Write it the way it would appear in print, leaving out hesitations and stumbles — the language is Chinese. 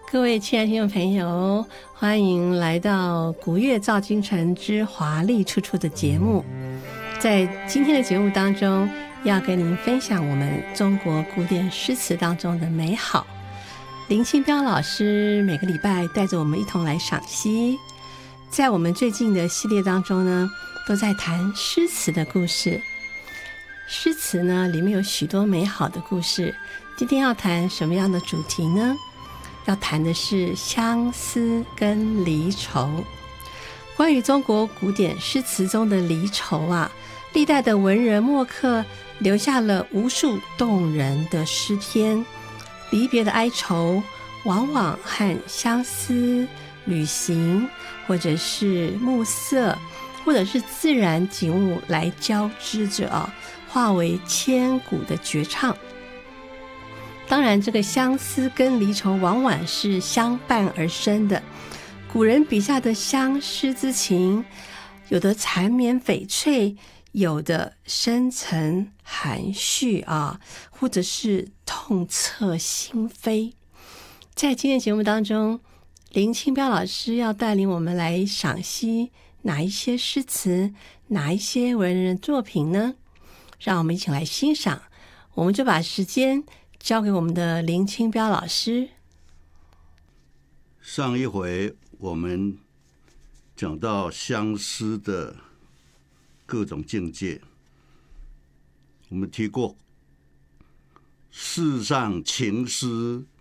各位亲爱的听众朋友，欢迎来到古乐造京城之华丽处处的节目。在今天的节目当中，要跟您分享我们中国古典诗词当中的美好。林清标老师每个礼拜带着我们一同来赏析。在我们最近的系列当中呢，都在谈诗词的故事。诗词呢，里面有许多美好的故事。今天要谈什么样的主题呢？要谈的是相思跟离愁。关于中国古典诗词中的离愁啊，历代的文人墨客留下了无数动人的诗篇。离别的哀愁往往和相思、旅行，或者是暮色，或者是自然景物来交织着化为千古的绝唱。当然，这个相思跟离愁往往是相伴而生的。古人笔下的相思之情，有的缠绵悱恻，有的深沉含蓄或者是痛彻心扉。在今天节目当中，林清标老师要带领我们来赏析哪一些诗词，哪一些文人作品呢？让我们一起来欣赏。我们就把时间交给我们的林清标老师。 上一回我们讲到相思的各种境界，我们提过世上情思